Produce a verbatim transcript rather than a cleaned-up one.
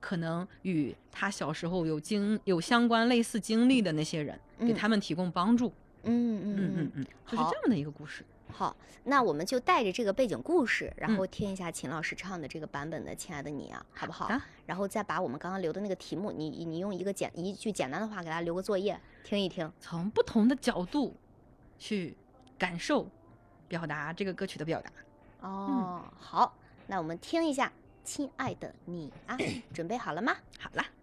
可能与他小时候有经有相关类似经历的那些人， 嗯给他们提供帮助。 嗯嗯嗯嗯嗯嗯，就是好这样的一个故事。 好，那我们就带着这个背景故事，然嗯后听一下秦老师唱的这个版本的《亲爱的你》啊，好不好？ 好的然后再把我们刚刚留的那个题目，你你用一个简一句简单的话给大家留个作业，听一听。 从不同的角度去感受、表达这个歌曲的表达。 哦，好，那我们听一下《亲爱的你》啊，准备好了吗？ 好啦。